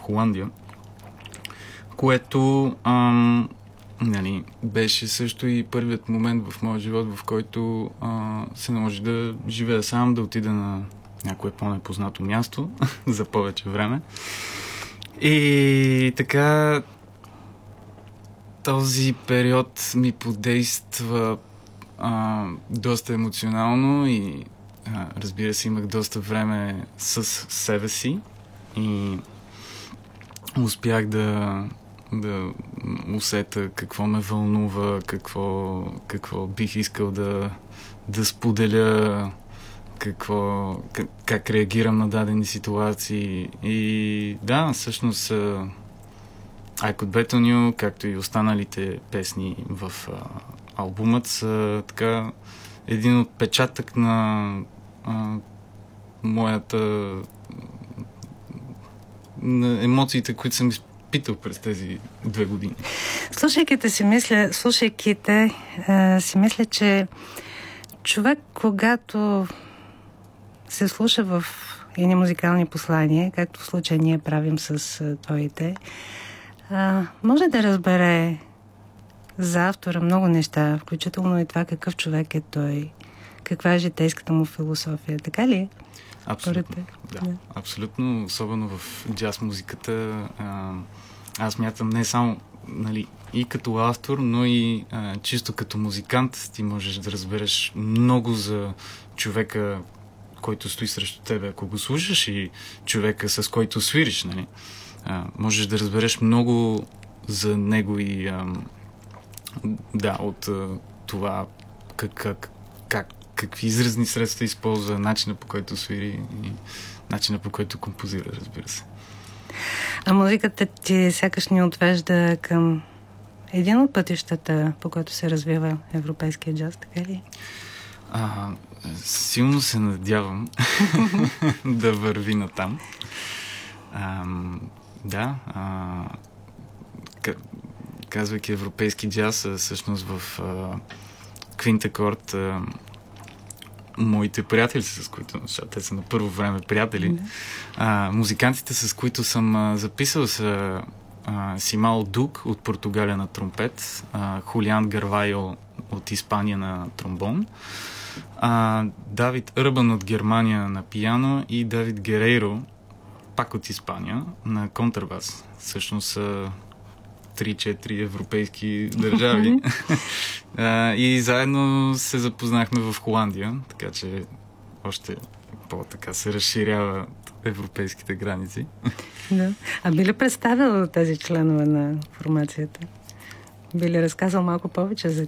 Холандия, което нали, беше също и първият момент в моя живот, в който се наложи да живея сам, да отида на някое по-непознато място за повече време. И така този период ми подейства доста емоционално и разбира се, имах доста време с себе си и успях да усета какво ме вълнува, какво бих искал да споделя, как реагирам на дадени ситуации. И да, всъщност I Could Bet on You, както и останалите песни в албумът, са така един отпечатък на моята на емоциите, които съм изпитал през тези 2 години. Слушайки си мисля, че човек, когато се слуша в едни музикални послания, както в случая ние правим с твоите, може да разбере за автора много неща, включително и това какъв човек е той, каква е житейската му философия. Така ли? Абсолютно. Да. Абсолютно. Особено в джаз музиката. Аз мятам не само нали, и като автор, но и чисто като музикант ти можеш да разбереш много за човека, който стои срещу тебе, ако го слушаш, и човека, с който свириш. Нали. Можеш да разбереш много за него и от това какви изразни средства използва, начина по който свири и начина по който композира, разбира се. А музиката ти сякаш ни отвежда към един от пътищата, по който се развива европейския джаз, така ли? Силно се надявам да върви натам. Казвайки европейски джаз, всъщност в Квинтакорд моите приятели, с които те са на първо време приятели, музикантите, с които съм записал, са Симал Дук от Португалия на тромпет, Хулиан Гарвайо от Испания на тромбон, ДавидЪрбан от Германия на пиано и Давид Герейро, пак от Испания, на контрабас. Всъщност са 3-4 европейски държави. И заедно се запознахме в Холандия, така че още по-така се разширява европейските граници. Да. А би ли представил тези членове на формацията? Би ли разказал малко повече за